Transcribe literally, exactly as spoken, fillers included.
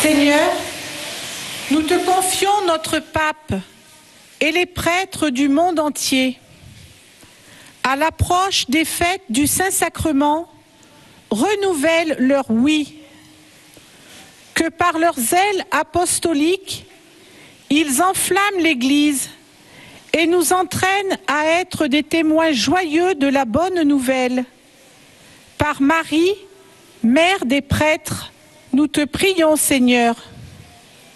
Seigneur, nous te confions notre pape et les prêtres du monde entier. À l'approche des fêtes du Saint-Sacrement, renouvelle leur oui. Que par leur zèle apostolique, ils enflamment l'Église et nous entraînent à être des témoins joyeux de la bonne nouvelle. Par Marie, Mère des prêtres, nous te prions, Seigneur.